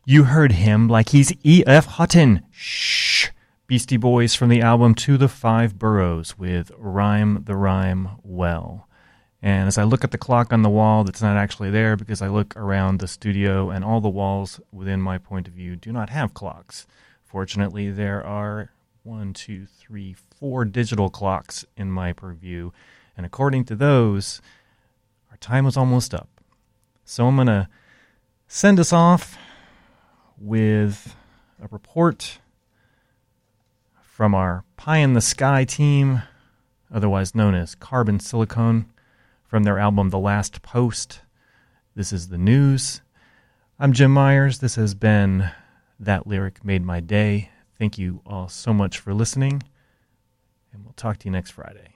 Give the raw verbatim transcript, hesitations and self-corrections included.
You heard him like he's E F. Hutton. Shh. Beastie Boys from the album To the Five Boroughs with Rhyme the Rhyme Well. And as I look at the clock on the wall that's not actually there because I look around the studio and all the walls within my point of view do not have clocks. Fortunately, there are one, two, three, four digital clocks in my purview. And according to those, our time is almost up. So I'm going to send us off with a report from our Pie in the Sky team, otherwise known as Carbon Silicone, from their album The Last Post. This is the news. I'm Jim Myers. This has been That Lyric Made My Day. Thank you all so much for listening, and we'll talk to you next Friday.